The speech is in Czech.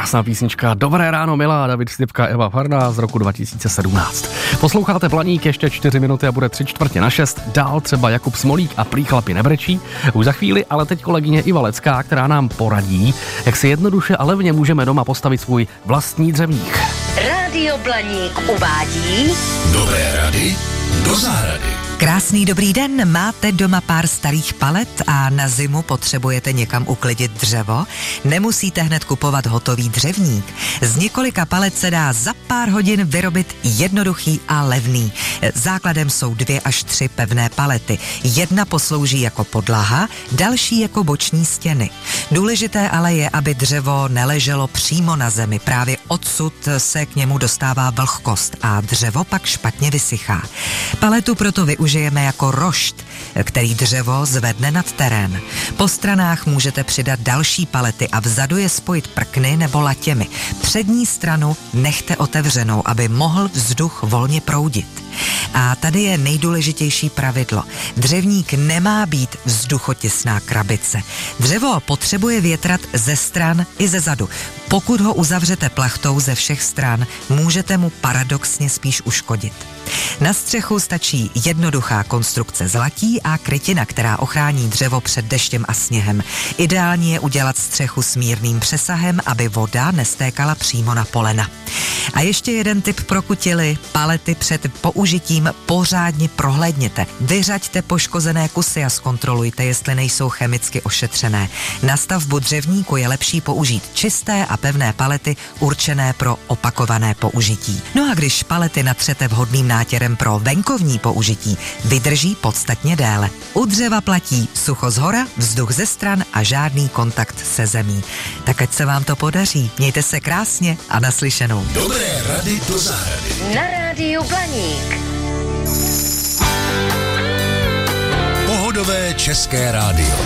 Krásná písnička Dobré ráno, milá, David Stypka, Eva Farná z roku 2017. Posloucháte Planík, ještě 4 minuty a bude 5:45. Dál třeba Jakub Smolík a Prý chlapi nebrečí. Už za chvíli, ale teď kolegyně Iva Lecká, která nám poradí, jak si jednoduše a levně můžeme doma postavit svůj vlastní dřevník. Rádio Blaník uvádí Dobré rady do zahrady. Krásný dobrý den, máte doma pár starých palet a na zimu potřebujete někam uklidit dřevo? Nemusíte hned kupovat hotový dřevník. Z několika palet se dá za pár hodin vyrobit jednoduchý a levný. Základem jsou 2 až 3 pevné palety. Jedna poslouží jako podlaha, další jako boční stěny. Důležité ale je, aby dřevo neleželo přímo na zemi. Právě odsud se k němu dostává vlhkost a dřevo pak špatně vysychá. Paletu proto využijeme jako rošt, který dřevo zvedne nad terén. Po stranách můžete přidat další palety a vzadu je spojit prkny nebo latěmi. Přední stranu nechte otevřenou, aby mohl vzduch volně proudit. A tady je nejdůležitější pravidlo. Dřevník nemá být vzduchotěsná krabice. Dřevo potřebuje větrat ze stran i ze zadu. Pokud ho uzavřete plachtou ze všech stran, můžete mu paradoxně spíš uškodit. Na střechu stačí jednoduchá konstrukce z latí a krytina, která ochrání dřevo před deštěm a sněhem. Ideální je udělat střechu s mírným přesahem, aby voda nestékala přímo na polena. A ještě jeden tip pro kutily. Palety před použitím pořádně prohlédněte. Vyřaďte poškozené kusy a zkontrolujte, jestli nejsou chemicky ošetřené. Na stavbu dřevníku je lepší použít čisté a pevné palety určené pro opakované použití. No a když palety natřete vhodným nátěrem pro venkovní použití, vydrží podstatně déle. U dřeva platí sucho zhora, vzduch ze stran a žádný kontakt se zemí. Tak ať se vám to podaří. Mějte se krásně a naslyšenou. Dobré rady do zahrady. na Rádiu Blaník. Pohodové české rádio.